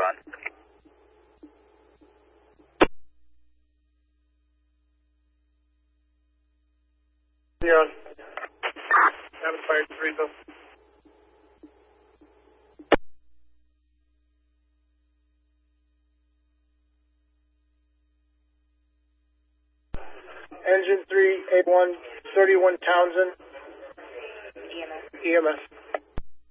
on. You're on. Haven't fired 3 though. Engine 3, A1, 31 Townsend. EMS.